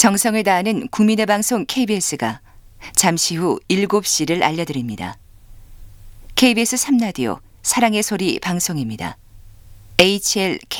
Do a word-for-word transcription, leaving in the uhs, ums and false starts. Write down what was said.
정성을 다하는 국민의 방송 케이비에스가 잠시 후 일곱 시를 알려드립니다. 케이비에스 삼 라디오 사랑의 소리 방송입니다. 에이치엘